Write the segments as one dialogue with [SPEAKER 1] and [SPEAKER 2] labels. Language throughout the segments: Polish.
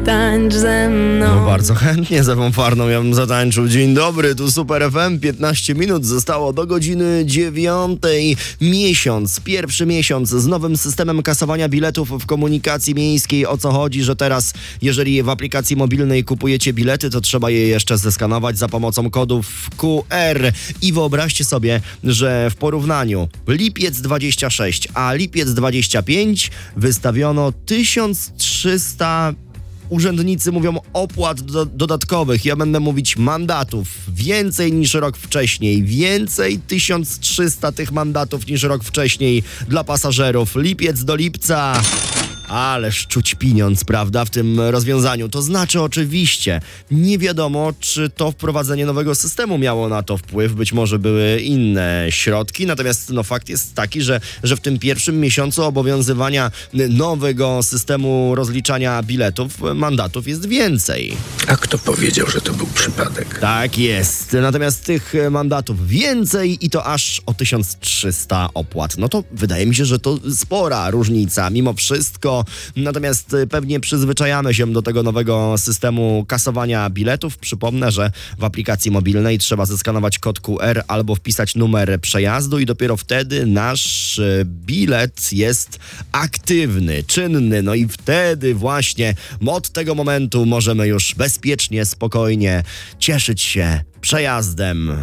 [SPEAKER 1] tańcz ze mną.
[SPEAKER 2] No bardzo chętnie za fanfarną ja bym zatańczył. Dzień dobry, tu Super FM, 15 minut zostało do godziny 9. Pierwszy miesiąc z nowym systemem kasowania biletów w komunikacji miejskiej. O co chodzi, że teraz jeżeli w aplikacji mobilnej kupujecie bilety, to trzeba je jeszcze zeskanować za pomocą kodów QR. I wyobraźcie sobie, że w porównaniu lipiec 26 a lipiec 25 wystawiono 1300, urzędnicy mówią, opłat dodatkowych. Ja będę mówić mandatów. Więcej niż rok wcześniej. Więcej 1300 tych mandatów niż rok wcześniej dla pasażerów. Lipiec do lipca. Ależ czuć pieniądz, prawda, w tym rozwiązaniu. To znaczy oczywiście nie wiadomo, czy to wprowadzenie nowego systemu miało na to wpływ. Być może były inne środki. Natomiast fakt jest taki, że w tym pierwszym miesiącu obowiązywania nowego systemu rozliczania biletów, mandatów jest więcej.
[SPEAKER 3] A kto powiedział, że to był przypadek?
[SPEAKER 2] Tak jest. Natomiast tych mandatów więcej i to aż o 1300 opłat. No to wydaje mi się, że to spora różnica mimo wszystko. Natomiast pewnie przyzwyczajamy się do tego nowego systemu kasowania biletów. Przypomnę, że w aplikacji mobilnej trzeba zeskanować kod QR albo wpisać numer przejazdu i dopiero wtedy nasz bilet jest aktywny, czynny. No i wtedy właśnie od tego momentu możemy już bezpiecznie, spokojnie cieszyć się przejazdem.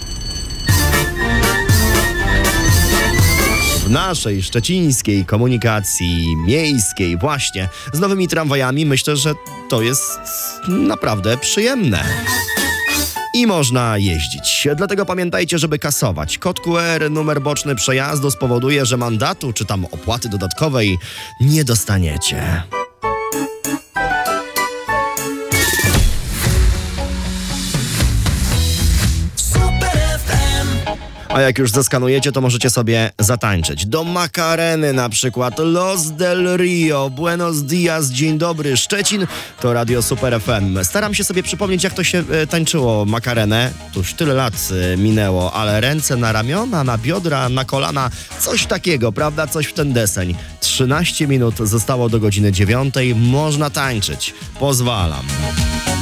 [SPEAKER 2] W naszej szczecińskiej komunikacji miejskiej właśnie z nowymi tramwajami myślę, że to jest naprawdę przyjemne. I można jeździć. Dlatego pamiętajcie, żeby kasować. Kod QR, numer boczny przejazdu spowoduje, że mandatu czy tam opłaty dodatkowej nie dostaniecie. A jak już zeskanujecie, to możecie sobie zatańczyć. Do Macareny na przykład, Los del Rio, Buenos Dias, dzień dobry, Szczecin, to Radio Super FM. Staram się sobie przypomnieć, jak to się tańczyło Macarenę. To już tyle lat minęło, ale ręce na ramiona, na biodra, na kolana, coś takiego, prawda? Coś w ten deseń. 13 minut zostało do godziny 9, można tańczyć. Pozwalam.